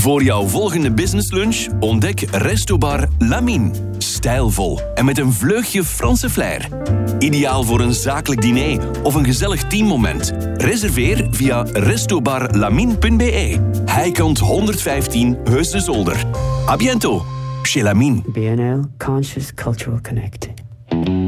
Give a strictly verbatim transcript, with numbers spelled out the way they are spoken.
Voor jouw volgende businesslunch ontdek Restobar Lamine. Stijlvol en met een vleugje Franse flair. Ideaal voor een zakelijk diner of een gezellig teammoment. Reserveer via restobarlamine punt b e. Heikant honderdvijftien Heus de Zolder. A biento, chez Lamine. B N L Conscious Cultural Connect.